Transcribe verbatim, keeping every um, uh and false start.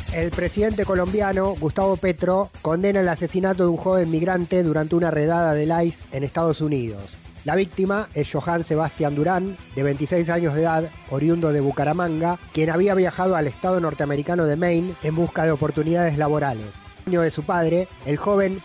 El presidente colombiano, Gustavo Petro, condena el asesinato de un joven migrante durante una redada del I C E en Estados Unidos. La víctima es Johann Sebastián Durán, de veintiséis años de edad, oriundo de Bucaramanga, quien había viajado al estado norteamericano de Maine en busca de oportunidades laborales. De su padre, el joven